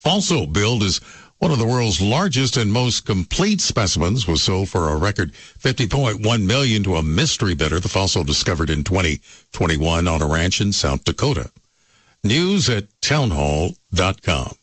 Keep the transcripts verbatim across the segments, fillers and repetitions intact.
Also billed as one of the world's largest and most complete specimens, was sold for a record fifty point one million dollars to a mystery bidder. The fossil discovered in twenty twenty-one on a ranch in South Dakota. News at townhall dot com.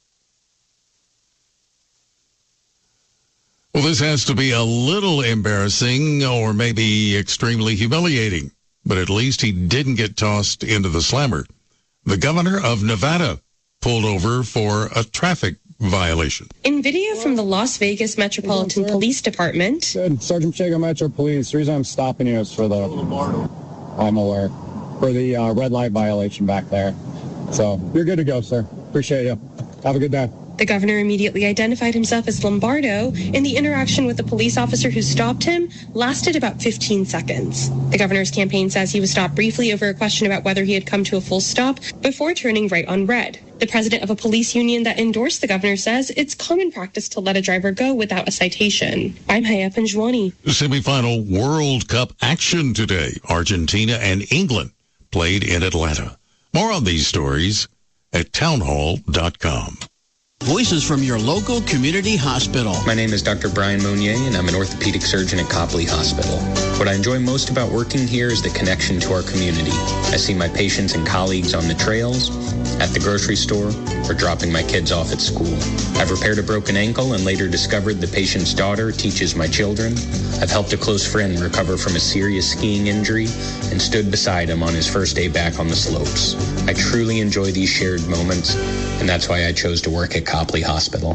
Well, this has to be a little embarrassing or maybe extremely humiliating, but at least he didn't get tossed into the slammer. The governor of Nevada pulled over for a traffic violation. In video from the Las Vegas Metropolitan Police Department. Good. Sergeant Chaga, Metro Police. The reason I'm stopping you is for the... I'm aware. For the uh, red light violation back there. So, you're good to go, sir. Appreciate you. Have a good day. The governor immediately identified himself as Lombardo, and the interaction with the police officer who stopped him lasted about fifteen seconds. The governor's campaign says he was stopped briefly over a question about whether he had come to a full stop before turning right on red. The president of a police union that endorsed the governor says it's common practice to let a driver go without a citation. I'm Haya Panjwani. Semifinal World Cup action today. Argentina and England played in Atlanta. More on these stories at townhall dot com. Voices from your local community hospital. My name is Doctor Brian Monier, and I'm an orthopedic surgeon at Copley Hospital. What I enjoy most about working here is the connection to our community. I see my patients and colleagues on the trails, at the grocery store, or dropping my kids off at school. I've repaired a broken ankle and later discovered the patient's daughter teaches my children. I've helped a close friend recover from a serious skiing injury and stood beside him on his first day back on the slopes. I truly enjoy these shared moments, and that's why I chose to work at Copley Hospital.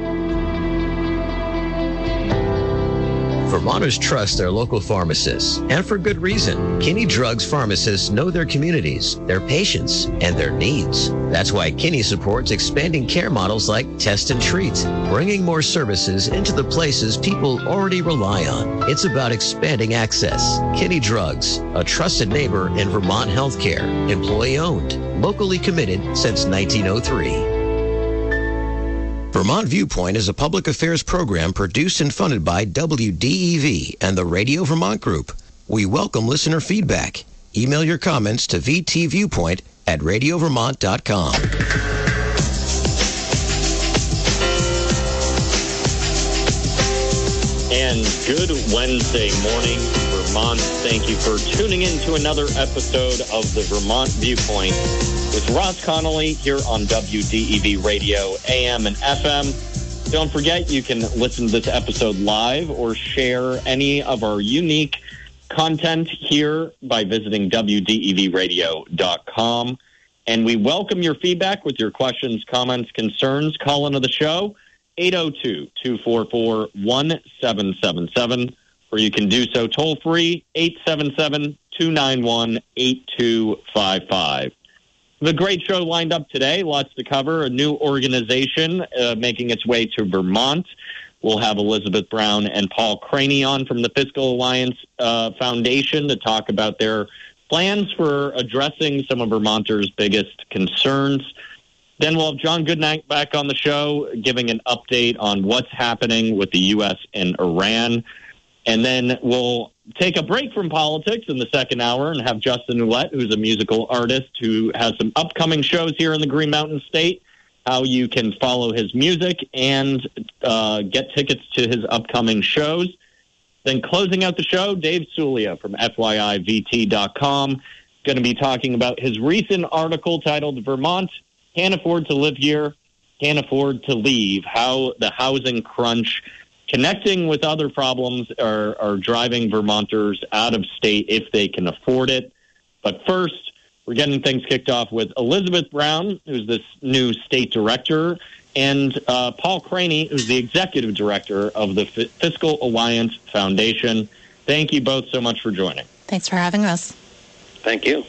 Vermonters trust their local pharmacists, and for good reason. Kinney Drugs pharmacists know their communities, their patients, and their needs. That's why Kinney supports expanding care models like Test and Treat, bringing more services into the places people already rely on. It's about expanding access. Kinney Drugs, a trusted neighbor in Vermont healthcare, employee-owned, locally committed since nineteen oh three. Vermont Viewpoint is a public affairs program produced and funded by W D E V and the Radio Vermont Group. We welcome listener feedback. Email your comments to v t viewpoint at radio vermont dot com. And good Wednesday morning, Vermont. Thank you for tuning in to another episode of the Vermont Viewpoint with Ross Connolly here on W D E V Radio, A M and F M. Don't forget, you can listen to this episode live or share any of our unique content here by visiting w d e v radio dot com. And we welcome your feedback with your questions, comments, concerns. Call into the show, eight oh two, two four four, one seven seven seven, or you can do so toll-free, eight seven seven, two nine one, eight two five five. The great show lined up today, lots to cover. A new organization uh, making its way to Vermont. We'll have Elizabeth Brown and Paul Craney on from the Fiscal Alliance uh, Foundation to talk about their plans for addressing some of Vermonters' biggest concerns. Then we'll have John Goodnight back on the show, giving an update on what's happening with the U S and Iran. And then we'll take a break from politics in the second hour and have Justin Ouellette, who's a musical artist who has some upcoming shows here in the Green Mountain State, how you can follow his music and uh, get tickets to his upcoming shows. Then closing out the show, Dave Sulia from F Y I V T dot com, going to be talking about his recent article titled Vermont Can't Afford to Live Here, Can't Afford to Leave, how the housing crunch connecting with other problems are, are driving Vermonters out of state if they can afford it. But first, we're getting things kicked off with Elizabeth Brown, who's this new state director, and uh, Paul Craney, who's the executive director of the F- Fiscal Alliance Foundation. Thank you both so much for joining. Thanks for having us. Thank you.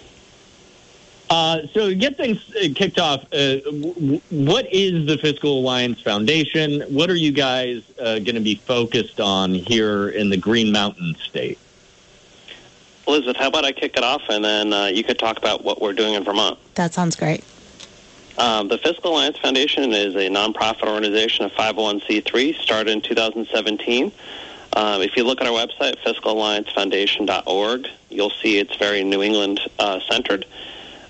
Uh, so to get things kicked off, uh, w- what is the Fiscal Alliance Foundation? What are you guys uh, going to be focused on here in the Green Mountain State? Elizabeth, how about I kick it off, and then uh, you could talk about what we're doing in Vermont. That sounds great. Um, the Fiscal Alliance Foundation is a nonprofit organization, a five oh one c three, started in two thousand seventeen. Um, if you look at our website, fiscal alliance foundation dot org, you'll see it's very New England uh, centered.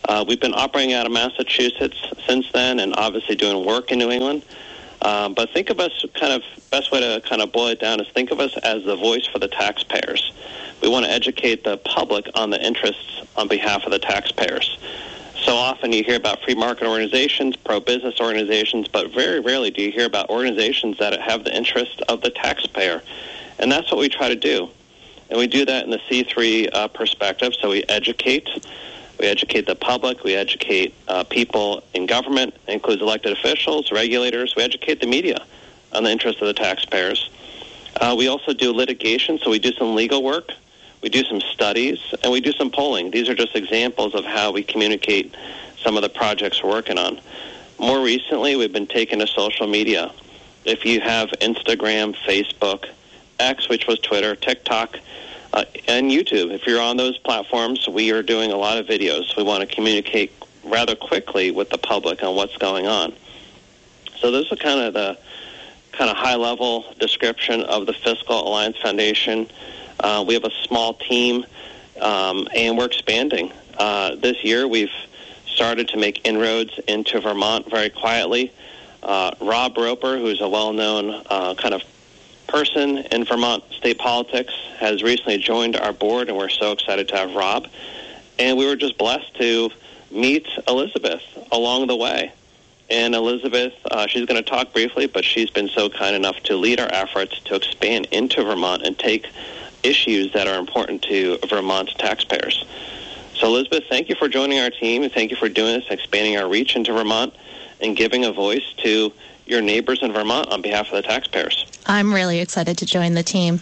Uh, we've been operating out of Massachusetts since then and obviously doing work in New England. Uh, but think of us kind of, best way to kind of boil it down is think of us as the voice for the taxpayers. We want to educate the public on the interests on behalf of the taxpayers. So often you hear about free market organizations, pro-business organizations, but very rarely do you hear about organizations that have the interest of the taxpayer. And that's what we try to do. And we do that in the C three uh, perspective. So we educate. We educate the public. We educate uh, people in government. It includes elected officials, regulators. We educate the media on the interest of the taxpayers. Uh, we also do litigation. So we do some legal work. We do some studies, and we do some polling. These are just examples of how we communicate some of the projects we're working on. More recently, we've been taking to social media. If you have Instagram, Facebook, X, which was Twitter, TikTok, uh, and YouTube, if you're on those platforms, we are doing a lot of videos. We want to communicate rather quickly with the public on what's going on. So those are kind of the kind of high-level description of the Fiscal Alliance Foundation. Uh, we have a small team, um, and we're expanding. Uh, this year, we've started to make inroads into Vermont very quietly. Uh, Rob Roper, who's a well-known uh, kind of person in Vermont state politics, has recently joined our board, and we're so excited to have Rob. And we were just blessed to meet Elizabeth along the way. And Elizabeth, uh, she's going to talk briefly, but she's been so kind enough to lead our efforts to expand into Vermont and take issues that are important to Vermont taxpayers. So, Elizabeth, thank you for joining our team, and thank you for doing this, expanding our reach into Vermont and giving a voice to your neighbors in Vermont on behalf of the taxpayers. I'm really excited to join the team.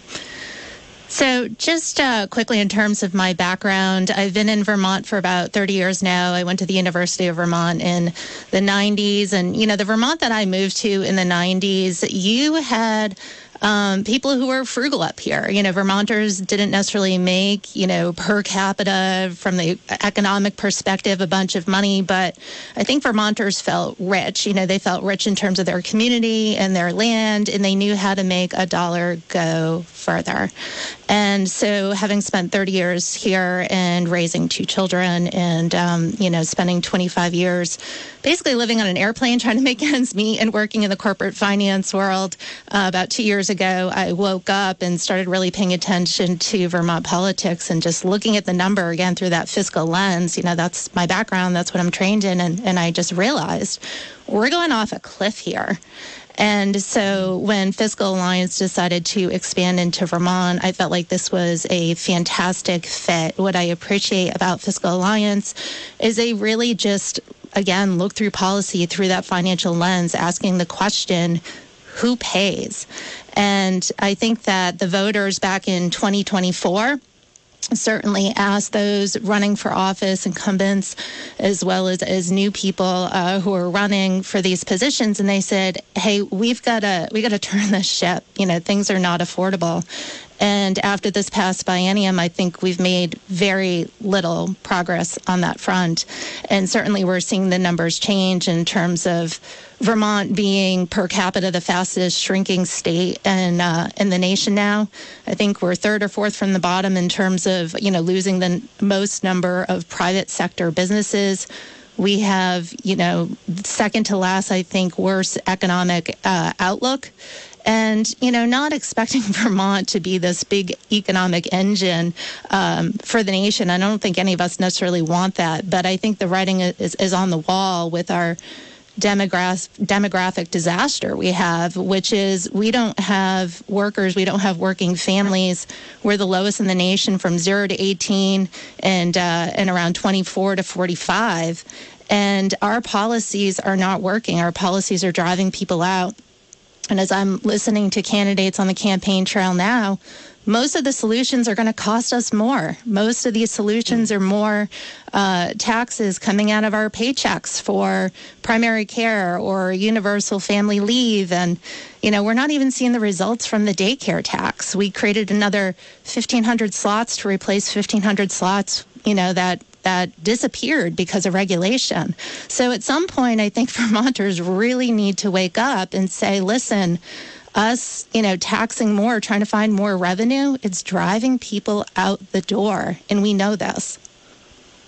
So just uh, quickly in terms of my background, I've been in Vermont for about thirty years now. I went to the University of Vermont in the nineties. And, you know, the Vermont that I moved to in the nineties, you had Um, people who were frugal up here. You know, Vermonters didn't necessarily make, you know, per capita from the economic perspective a bunch of money, but I think Vermonters felt rich. You know, they felt rich in terms of their community and their land, and they knew how to make a dollar go further. And so having spent thirty years here and raising two children and, um, you know, spending twenty-five years basically living on an airplane trying to make ends meet and working in the corporate finance world, uh, about two years ago, I woke up and started really paying attention to Vermont politics and just looking at the number again through that fiscal lens. You know, that's my background. That's what I'm trained in. And, and I just realized we're going off a cliff here. And so when Fiscal Alliance decided to expand into Vermont, I felt like this was a fantastic fit. What I appreciate about Fiscal Alliance is they really just, again, look through policy through that financial lens, asking the question, who pays? And I think that the voters back in twenty twenty-four certainly asked those running for office, incumbents, as well as, as new people uh, who are running for these positions, and they said, hey, we've got to we got to turn this ship. You know, things are not affordable. And after this past biennium, I think we've made very little progress on that front. And certainly we're seeing the numbers change in terms of Vermont being per capita the fastest shrinking state in, uh, in the nation now. I think we're third or fourth from the bottom in terms of, you know, losing the most number of private sector businesses. We have, you know, second to last, I think, worst economic uh, outlook. And, you know, not expecting Vermont to be this big economic engine um, for the nation. I don't think any of us necessarily want that. But I think the writing is, is on the wall with our demograph, demographic disaster we have, which is we don't have workers, we don't have working families. We're the lowest in the nation from zero to eighteen and, uh, and around twenty-four to forty-five. And our policies are not working. Our policies are driving people out. And as I'm listening to candidates on the campaign trail now, most of the solutions are going to cost us more. Most of these solutions are more uh, taxes coming out of our paychecks for primary care or universal family leave. And, you know, we're not even seeing the results from the daycare tax. We created another fifteen hundred slots to replace fifteen hundred slots, you know, that that disappeared because of regulation. So at some point, I think Vermonters really need to wake up and say, listen, us, you know, taxing more, trying to find more revenue, it's driving people out the door. And we know this.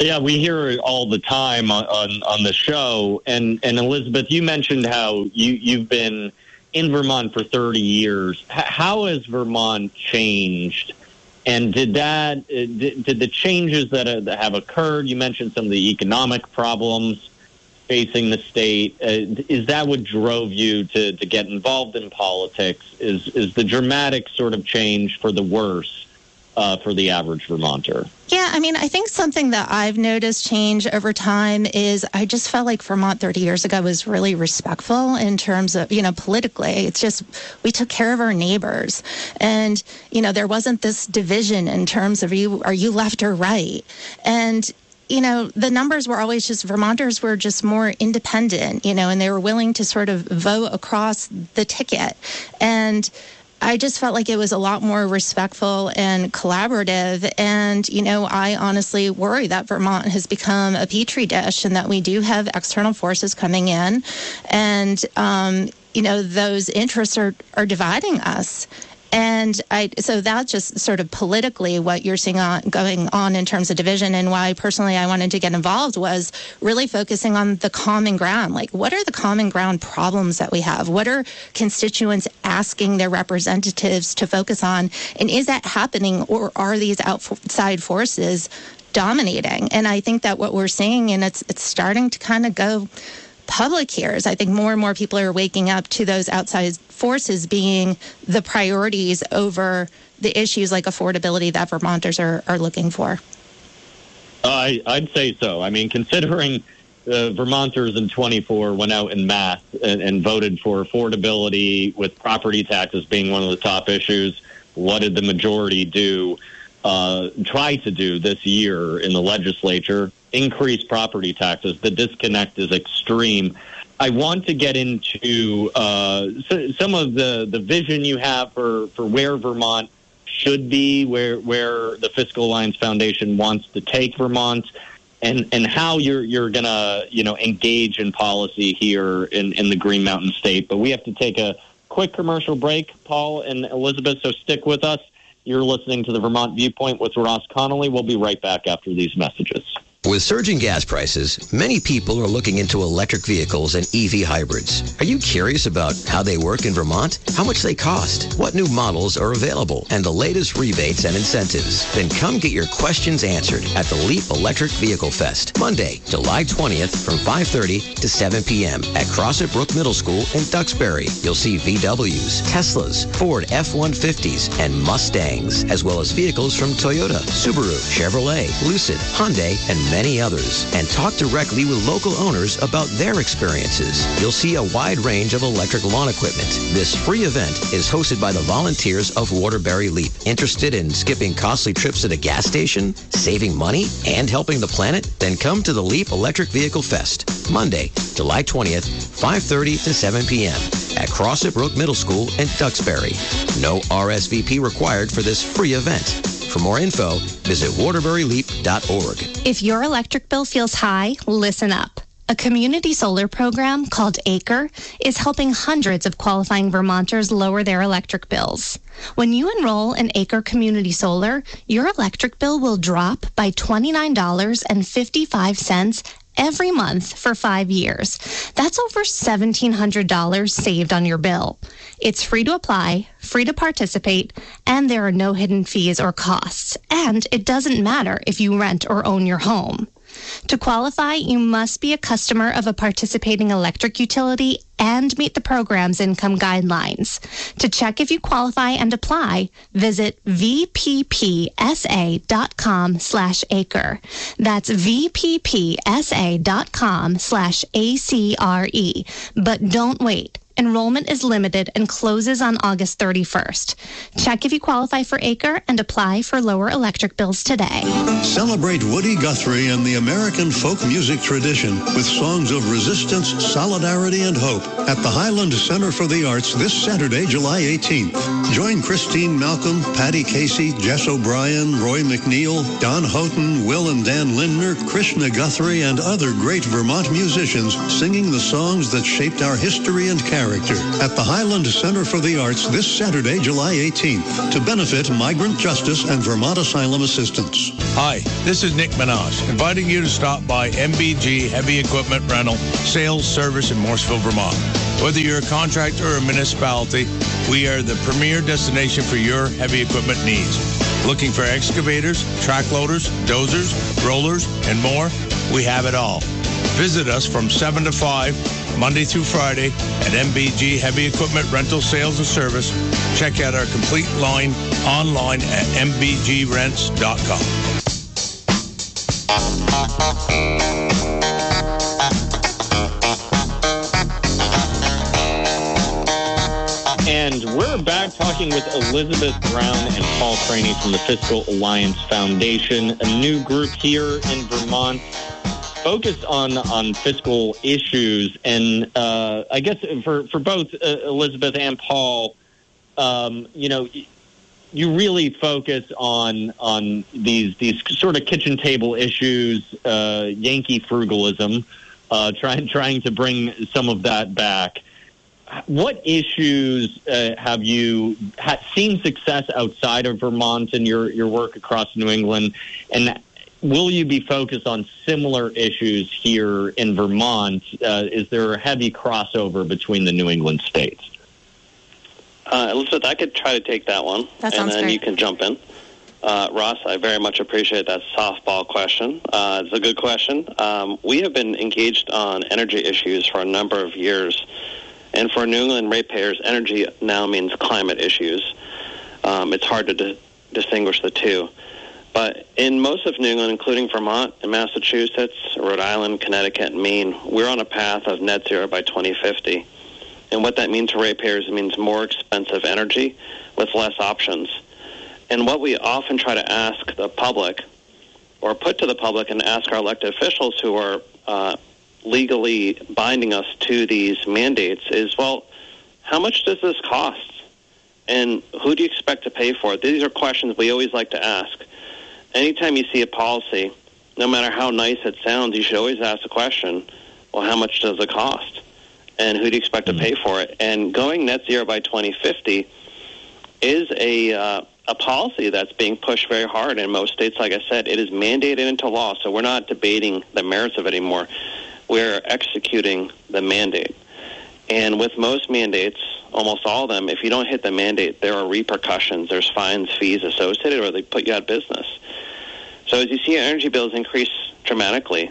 Yeah, we hear it all the time on, on, on the show. And, and Elizabeth, you mentioned how you, you've been in Vermont for thirty years. H- how has Vermont changed? And did that did, did the changes that, uh, that have occurred, you mentioned some of the economic problems facing the state, uh, is that what drove you to, to get involved in politics? Is, is the dramatic sort of change for the worse Uh, for the average Vermonter? Yeah, I mean, I think something that I've noticed change over time is I just felt like Vermont thirty years ago was really respectful in terms of, you know, politically. It's just we took care of our neighbors. And, you know, there wasn't this division in terms of you, are you left or right? And, you know, the numbers were always just, Vermonters were just more independent, you know, and they were willing to sort of vote across the ticket. And I just felt like it was a lot more respectful and collaborative. And, you know, I honestly worry that Vermont has become a petri dish and that we do have external forces coming in. And, um, you know, those interests are, are dividing us. And I, so that's just sort of politically what you're seeing on, going on in terms of division, and why personally I wanted to get involved was really focusing on the common ground. Like, what are the common ground problems that we have? What are constituents asking their representatives to focus on? And is that happening, or are these outside forces dominating? And I think that what we're seeing, and it's it's starting to kind of go public here, is I think more and more people are waking up to those outside forces being the priorities over the issues like affordability that Vermonters are, are looking for. I, I'd say so. I mean, considering uh, Vermonters in twenty-four went out en masse and, and voted for affordability, with property taxes being one of the top issues, what did the majority do, uh, try to do this year in the legislature? Increase property taxes. The disconnect is extreme. I want to get into uh, some of the, the vision you have for, for where Vermont should be, where where the Fiscal Alliance Foundation wants to take Vermont, and, and how you're you're gonna you know engage in policy here in, in the Green Mountain State. But we have to take a quick commercial break, Paul and Elizabeth. So stick with us. You're listening to the Vermont Viewpoint with Ross Connolly. We'll be right back after these messages. With surging gas prices, many people are looking into electric vehicles and E V hybrids. Are you curious about how they work in Vermont? How much they cost? What new models are available? And the latest rebates and incentives? Then come get your questions answered at the Leap Electric Vehicle Fest, Monday, July twentieth from five thirty to seven p.m. at Crossett Brook Middle School in Duxbury. You'll see V Ws, Teslas, Ford F one fifties, and Mustangs, as well as vehicles from Toyota, Subaru, Chevrolet, Lucid, Hyundai, and many others, and talk directly with local owners about their experiences. You'll see a wide range of electric lawn equipment. This free event is hosted by the volunteers of Waterbury Leap. Interested in skipping costly trips at a gas station, saving money, and helping the planet? Then come to the Leap Electric Vehicle Fest, Monday, July twentieth, five thirty to seven p.m. at Crossett Brook Middle School in Duxbury. No R S V P required for this free event. For more info, visit waterbury leap dot org. If your electric bill feels high, listen up. A community solar program called Acre is helping hundreds of qualifying Vermonters lower their electric bills. When you enroll in Acre Community Solar, your electric bill will drop by twenty-nine dollars and fifty-five cents every month for five years. That's over seventeen hundred dollars saved on your bill. It's free to apply, free to participate, and there are no hidden fees or costs. And it doesn't matter if you rent or own your home. To qualify, you must be a customer of a participating electric utility and meet the program's income guidelines. To check if you qualify and apply, visit V P P S A dot com slash acre. That's V P P S A dot com slash A C R E. But don't wait. Enrollment is limited and closes on August thirty-first. Check if you qualify for Acre and apply for lower electric bills today. Celebrate Woody Guthrie and the American folk music tradition with songs of resistance, solidarity, and hope at the Highland Center for the Arts this Saturday, July eighteenth. Join Christine Malcolm, Patty Casey, Jess O'Brien, Roy McNeil, Don Houghton, Will and Dan Lindner, Krishna Guthrie, and other great Vermont musicians singing the songs that shaped our history and character. character at the Highland Center for the Arts this Saturday, July eighteenth, to benefit migrant justice and Vermont Asylum Assistance. Hi, this is Nick Minaj, inviting you to stop by M B G Heavy Equipment Rental, Sales Service in Morrisville, Vermont. Whether you're a contractor or a municipality, we are the premier destination for your heavy equipment needs. Looking for excavators, track loaders, dozers, rollers, and more? We have it all. Visit us from seven to five, Monday through Friday at M B G Heavy Equipment Rental Sales and Service. Check out our complete line online at m b g rents dot com. And we're back talking with Elizabeth Brown and Paul Craney from the Fiscal Alliance Foundation, a new group here in Vermont focused on, on fiscal issues. And uh, I guess for, for both uh, Elizabeth and Paul, um, you know, you really focus on on these these sort of kitchen table issues, uh, Yankee frugalism, uh, trying trying to bring some of that back. What issues uh, have you ha- seen success outside of Vermont in your, your work across New England? And will you be focused on similar issues here in Vermont? Uh, is there a heavy crossover between the New England states? Uh, Elizabeth, I could try to take that one, that and then great. you can jump in. Uh, Ross, I very much appreciate that softball question. Uh, it's a good question. Um, we have been engaged on energy issues for a number of years. And for New England ratepayers, energy now means climate issues. Um, it's hard to di- distinguish the two. But in most of New England, including Vermont and Massachusetts, Rhode Island, Connecticut, and Maine, we're on a path of net zero by twenty fifty. And what that means for ratepayers, it means more expensive energy with less options. And what we often try to ask the public, or put to the public and ask our elected officials who are uh, legally binding us to these mandates is, well, how much does this cost? And who do you expect to pay for it? These are questions we always like to ask. Anytime you see a policy, no matter how nice it sounds, you should always ask the question, well, how much does it cost? And who do you expect to pay for it? And going net zero by twenty fifty is a uh, a policy that's being pushed very hard in most states. Like I said, it is mandated into law, so we're not debating the merits of it anymore. We're executing the mandate. And with most mandates, almost all of them, if you don't hit the mandate, there are repercussions. There's fines, fees associated, or they put you out of business. So as you see energy bills increase dramatically,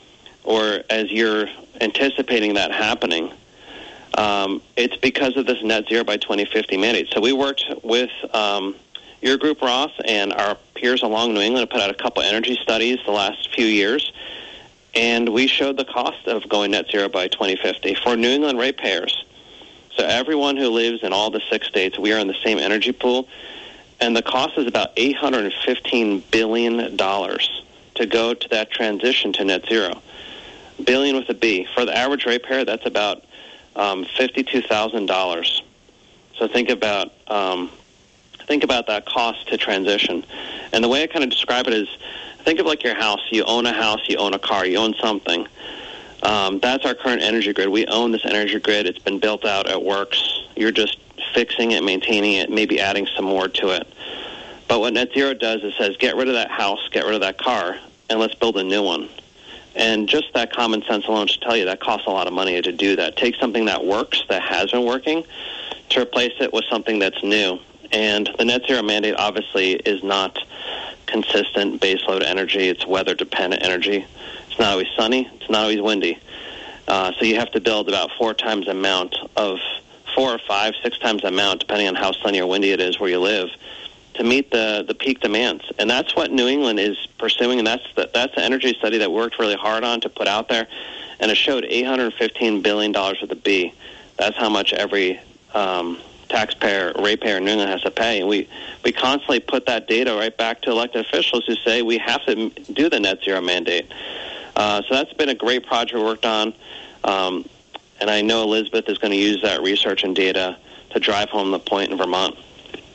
or as you're anticipating that happening, um, it's because of this net zero by twenty fifty mandate. So we worked with um, your group, Ross, and our peers along New England to put out a couple energy studies the last few years. And we showed the cost of going net zero by twenty fifty for New England ratepayers. So everyone who lives in all the six states, we are in the same energy pool. And the cost is about eight hundred fifteen billion dollars to go to that transition to net zero. Billion with a B. For the average ratepayer, that's about um, fifty-two thousand dollars. So think about um, think about that cost to transition. And the way I kind of describe it is, think of like your house. You own a house, you own a car, you own something. Um, that's our current energy grid. We own this energy grid. It's been built out. It works. You're just fixing it, maintaining it, maybe adding some more to it. But what net zero does is says, get rid of that house, get rid of that car, and let's build a new one. And just that common sense alone should tell you that costs a lot of money to do that. Take something that works, that has been working, to replace it with something that's new. And the net zero mandate obviously is not consistent baseload energy. It's weather-dependent energy. It's not always sunny. It's not always windy. Uh, so you have to build about four times the amount of, four or five, six times the amount, depending on how sunny or windy it is where you live, to meet the, the peak demands. And that's what New England is pursuing, and that's the, that's the energy study that we worked really hard on to put out there. And it showed eight hundred fifteen billion dollars with a B. That's how much every um, taxpayer, ratepayer in New England has to pay. And we, we constantly put that data right back to elected officials who say we have to do the net zero mandate. Uh, so that's been a great project we worked on. Um, and I know Elizabeth is going to use that research and data to drive home the point in Vermont.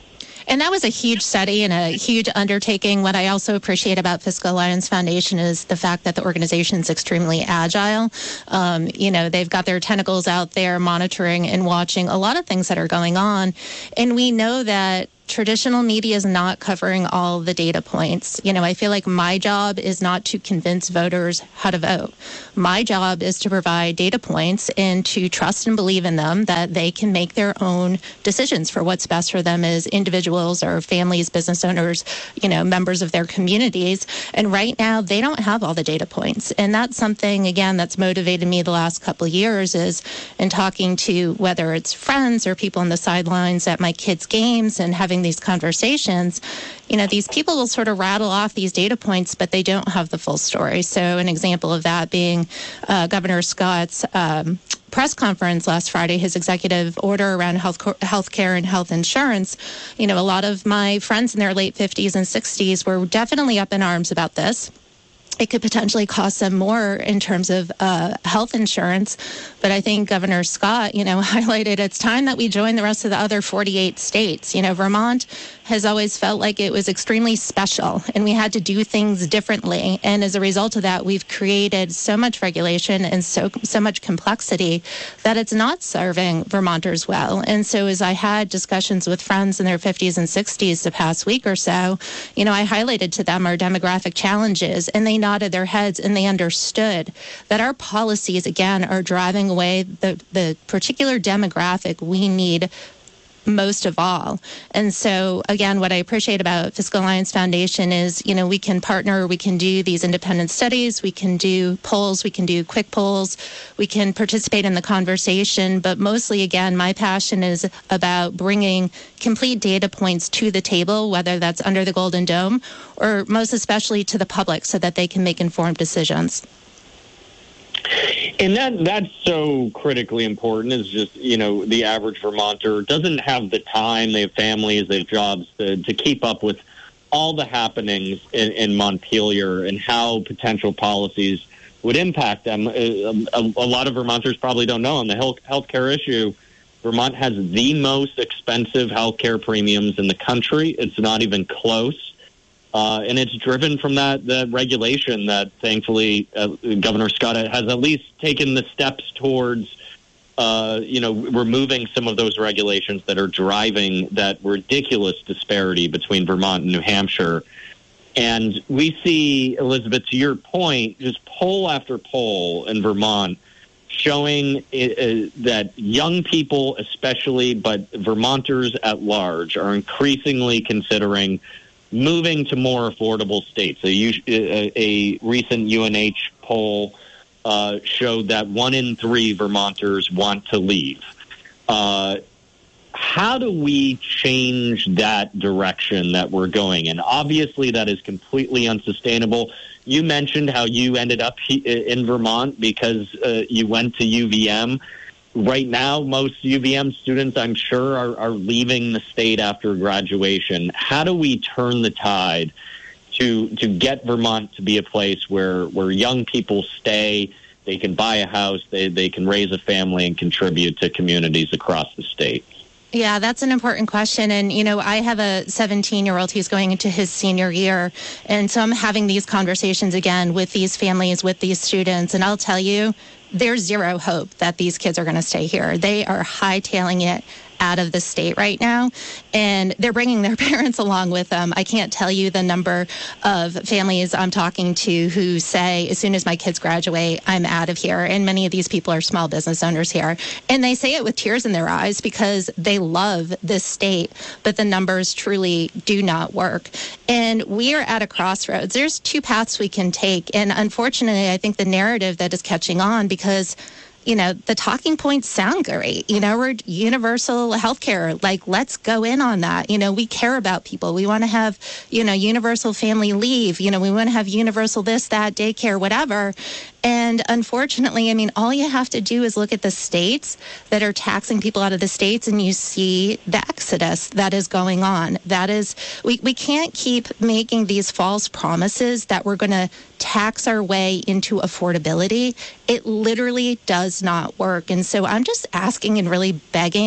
And that was a huge study and a huge undertaking. What I also appreciate about Fiscal Alliance Foundation is the fact that the organization is extremely agile. Um, you know, they've got their tentacles out there monitoring and watching a lot of things that are going on. And we know that traditional media is not covering all the data points. You know, I feel like my job is not to convince voters how to vote. My job is to provide data points and to trust and believe in them that they can make their own decisions for what's best for them as individuals or families, business owners, you know, members of their communities. And right now, they don't have all the data points. And that's something, again, that's motivated me the last couple of years is in talking to whether it's friends or people on the sidelines at my kids' games and having these conversations, you know, these people will sort of rattle off these data points, but they don't have the full story. So an example of that being uh, Governor Scott's um, press conference last Friday, his executive order around health health care and health insurance. You know, a lot of my friends in their late fifties and sixties were definitely up in arms about this. It could potentially cost them more in terms of uh, health insurance. But I think Governor Scott, you know, highlighted it's time that we join the rest of the other forty-eight states. You know, Vermont has always felt like it was extremely special and we had to do things differently. And as a result of that, we've created so much regulation and so so much complexity that it's not serving Vermonters well. And so as I had discussions with friends in their fifties and sixties the past week or so, you know, I highlighted to them our demographic challenges and they nodded their heads and they understood that our policies, again, are driving away the, the particular demographic we need most of all. And so, again, what I appreciate about Fiscal Alliance Foundation is, you know, we can partner, we can do these independent studies, we can do polls, we can do quick polls, we can participate in the conversation. But mostly, again, my passion is about bringing complete data points to the table, whether that's under the Golden Dome or most especially to the public so that they can make informed decisions. And that that's so critically important is just, you know, the average Vermonter doesn't have the time, they have families, they have jobs to, to keep up with all the happenings in, in Montpelier and how potential policies would impact them. A, a, a lot of Vermonters probably don't know on the health healthcare issue. Vermont has the most expensive healthcare premiums in the country. It's not even close. Uh, and it's driven from that, that regulation that, thankfully, uh, Governor Scott has at least taken the steps towards, uh, you know, removing some of those regulations that are driving that ridiculous disparity between Vermont and New Hampshire. And we see, Elizabeth, to your point, just poll after poll in Vermont showing uh, that young people especially, but Vermonters at large, are increasingly considering moving to more affordable states. A, a, a recent U N H poll uh, showed that one in three Vermonters want to leave. Uh, how do we change that direction that we're going in? Obviously, that is completely unsustainable. You mentioned how you ended up in Vermont because uh, you went to U V M. Right now, most U V M students, I'm sure, are, are leaving the state after graduation. How do we turn the tide to to get Vermont to be a place where, where young people stay, they can buy a house, they, they can raise a family and contribute to communities across the state? Yeah, that's an important question. And, you know, I have a seventeen-year-old who's going into his senior year. And so I'm having these conversations again with these families, with these students. And I'll tell you, there's zero hope that these kids are going to stay here. They are hightailing it out of the state right now, and they're bringing their parents along with them. I can't tell you the number of families I'm talking to who say, as soon as my kids graduate, I'm out of here. And many of these people are small business owners here. And they say it with tears in their eyes because they love this state, but the numbers truly do not work. And we are at a crossroads. There's two paths we can take. And unfortunately, I think the narrative that is catching on because you know, the talking points sound great. You know, we're universal healthcare. Like, let's go in on that. You know, we care about people. We want to have, you know, universal family leave. You know, we want to have universal this, that, daycare, whatever. And unfortunately, I mean, all you have to do is look at the states that are taxing people out of the states and you see the exodus that is going on. That is, we, we can't keep making these false promises that we're going to tax our way into affordability. It literally does not work. And so I'm just asking and really begging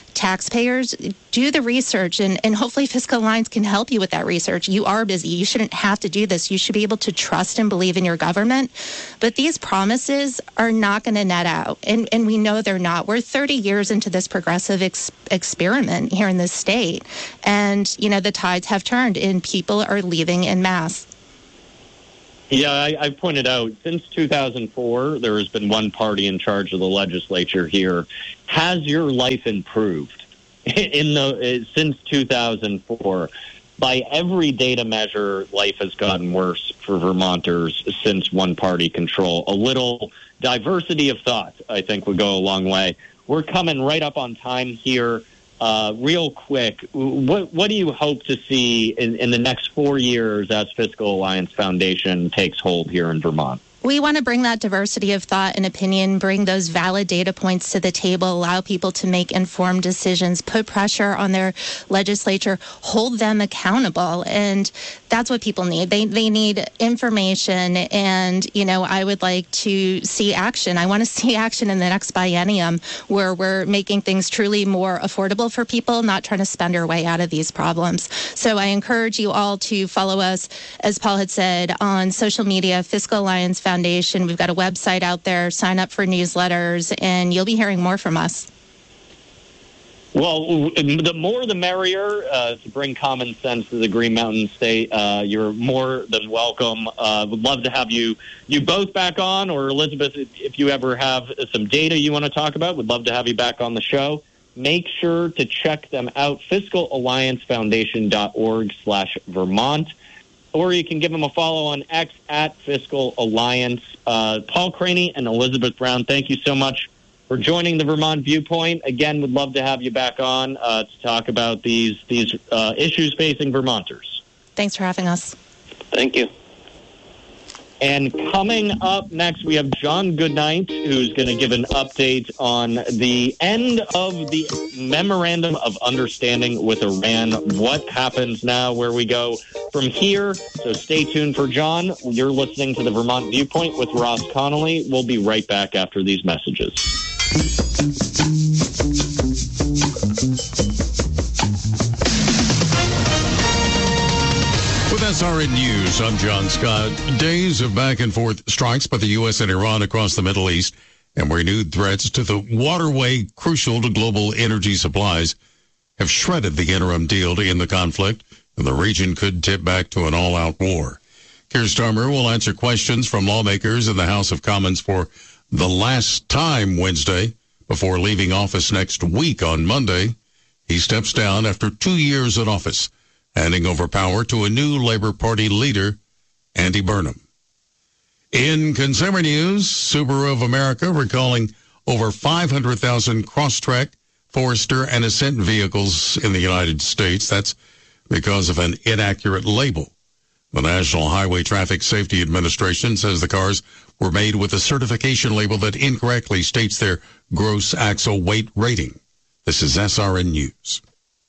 taxpayers, do the research, and, and hopefully Fiscal Alliance can help you with that research. You are busy. You shouldn't have to do this. You should be able to trust and believe in your government. But these promises are not going to net out, and, and we know they're not. We're thirty years into this progressive ex- experiment here in this state, and, you know, the tides have turned, and people are leaving en masse. Yeah, I, I pointed out, since two thousand four, there has been one party in charge of the legislature here. Has your life improved in the since two thousand four? By every data measure, life has gotten worse for Vermonters since one-party control. A little diversity of thought, I think, would go a long way. We're coming right up on time here. Uh, real quick, what what do you hope to see in, in the next four years as Fiscal Alliance Foundation takes hold here in Vermont? We want to bring that diversity of thought and opinion, bring those valid data points to the table, allow people to make informed decisions, put pressure on their legislature, hold them accountable. And that's what people need. They they need information. And, you know, I would like to see action. I want to see action in the next biennium where we're making things truly more affordable for people, not trying to spend our way out of these problems. So I encourage you all to follow us, as Paul had said, on social media, Fiscal Alliance Foundation. We've got a website out there. Sign up for newsletters, and you'll be hearing more from us. Well, the more the merrier uh, to bring common sense to the Green Mountain State. Uh, you're more than welcome. Uh, would love to have you you both back on, or Elizabeth, if you ever have some data you want to talk about, would love to have you back on the show. Make sure to check them out, fiscal alliance foundation dot org slash Vermont. Or you can give them a follow on X at Fiscal Alliance. Uh, Paul Craney and Elizabeth Brown, thank you so much for joining the Vermont Viewpoint. Again, would love to have you back on uh, to talk about these these uh, issues facing Vermonters. Thanks for having us. Thank you. And coming up next, we have John Goodnight, who's going to give an update on the end of the Memorandum of Understanding with Iran. What happens now, where we go from here. So stay tuned for John. You're listening to the Vermont Viewpoint with Ross Connolly. We'll be right back after these messages. With S R N News, I'm John Scott. Days of back and forth strikes by the U S and Iran across the Middle East and renewed threats to the waterway crucial to global energy supplies have shredded the interim deal to end the conflict, and the region could tip back to an all-out war. Keir Starmer will answer questions from lawmakers in the House of Commons for the last time Wednesday before leaving office next week on Monday. He steps down after two years in office, handing over power to a new Labour Party leader, Andy Burnham. In consumer news, Subaru of America recalling over five hundred thousand Crosstrek, Forester, and Ascent vehicles in the United States. That's because of an inaccurate label. The National Highway Traffic Safety Administration says the cars were made with a certification label that incorrectly states their gross axle weight rating. This is S R N News.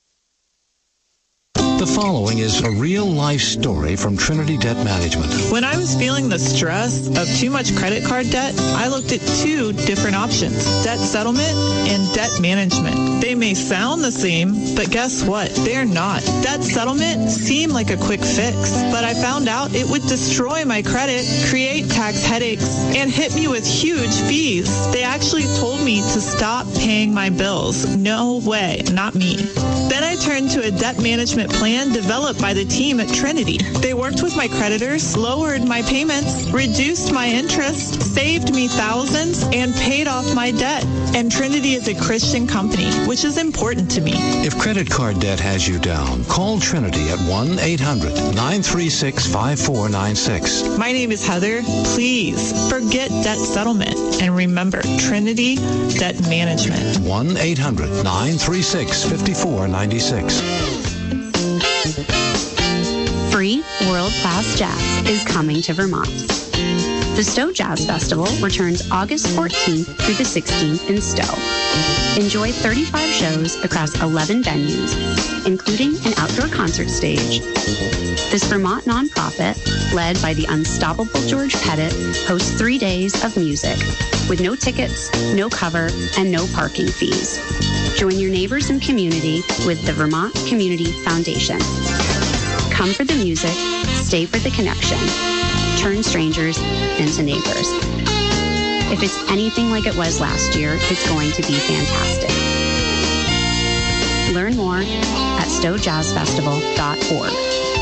The following is a real-life story from Trinity Debt Management. When I was feeling the stress of too much credit card debt, I looked at two different options, debt settlement and debt management. They may sound the same, but guess what? They're not. Debt settlement seemed like a quick fix, but I found out it would destroy my credit, create tax headaches, and hit me with huge fees. They actually told me to stop paying my bills. No way, not me. Then I turned to a debt management plan developed by the team at Trinity. They worked with my creditors, lowered my payments, reduced my interest, saved me thousands, and paid off my debt. And Trinity is a Christian company, which is important to me. If credit card debt has you down, call Trinity at one eight hundred nine three six five four nine six. My name is Heather. Please forget debt settlement and remember Trinity Debt Management. one eight hundred nine three six five four nine six. Free world-class jazz is coming to Vermont. The Stowe Jazz Festival returns August fourteenth through the sixteenth in Stowe. Enjoy thirty-five shows across eleven venues, including an outdoor concert stage. This Vermont nonprofit, led by the unstoppable George Pettit, hosts three days of music with no tickets, no cover, and no parking fees. Join your neighbors and community with the Vermont Community Foundation. Come for the music, stay for the connection. Turn strangers into neighbors. If it's anything like it was last year, it's going to be fantastic. Learn more at stowe jazz festival dot org.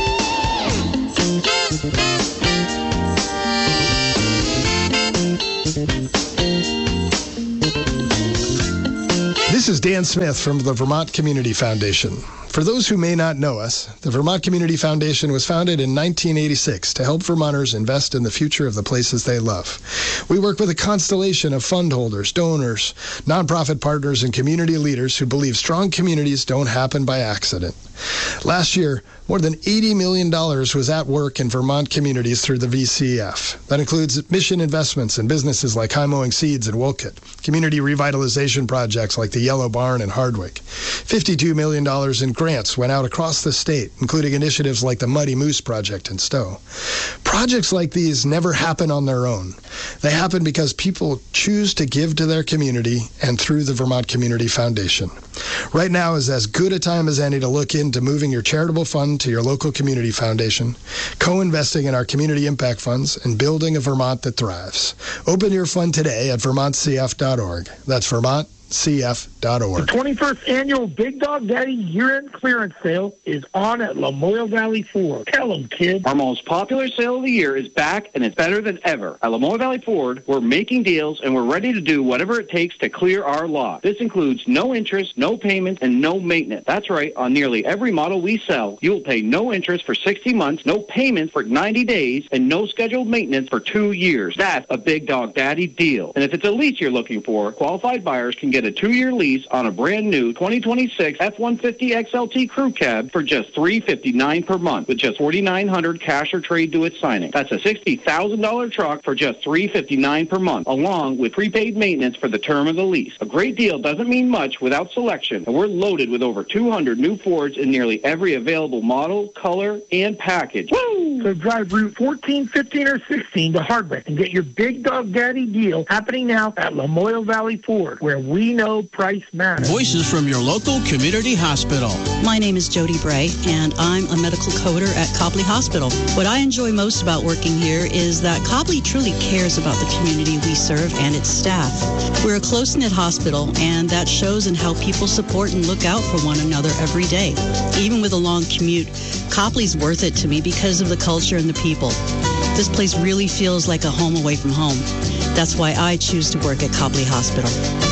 This is Dan Smith from the Vermont Community Foundation. For those who may not know us, the Vermont Community Foundation was founded in nineteen eighty-six to help Vermonters invest in the future of the places they love. We work with a constellation of fund holders, donors, nonprofit partners, and community leaders who believe strong communities don't happen by accident. Last year, more than eighty million dollars was at work in Vermont communities through the V C F. That includes mission investments in businesses like High Mowing Seeds in Wolcott, community revitalization projects like the Yellow Barn in Hardwick. fifty-two million dollars in grants went out across the state, including initiatives like the Muddy Moose Project in Stowe. Projects like these never happen on their own. They happen because people choose to give to their community and through the Vermont Community Foundation. Right now is as good a time as any to look into moving your charitable fund to your local community foundation, co-investing in our community impact funds, and building a Vermont that thrives. Open your fund today at vermont c f dot org. That's vermont c f dot org. The twenty-first annual Big Dog Daddy year-end clearance sale is on at Lamoille Valley Ford. Tell them, kid. Our most popular sale of the year is back, and it's better than ever. At Lamoille Valley Ford, we're making deals, and we're ready to do whatever it takes to clear our lot. This includes no interest, no payments, and no maintenance. That's right. On nearly every model we sell, you will pay no interest for sixty months, no payments for ninety days, and no scheduled maintenance for two years. That's a Big Dog Daddy deal. And if it's a lease you're looking for, qualified buyers can get a two-year lease on a brand new twenty twenty-six F one fifty X L T crew cab for just three hundred fifty-nine dollars per month with just four thousand nine hundred dollars cash or trade to its signing. That's a sixty thousand dollars truck for just three hundred fifty-nine dollars per month, along with prepaid maintenance for the term of the lease. A great deal doesn't mean much without selection, and we're loaded with over two hundred new Fords in nearly every available model, color, and package. Woo! So drive Route fourteen, fifteen, or sixteen to Hardwick and get your Big Dog Daddy deal happening now at Lamoille Valley Ford, where we know price matters. Voices from your local community hospital. My name is Jody Bray, and I'm a medical coder at Copley Hospital. What I enjoy most about working here is that Copley truly cares about the community we serve and its staff. We're a close-knit hospital, and that shows in how people support and look out for one another every day. Even with a long commute, Copley's worth it to me because of the culture and the people. This place really feels like a home away from home. That's why I choose to work at Copley Hospital.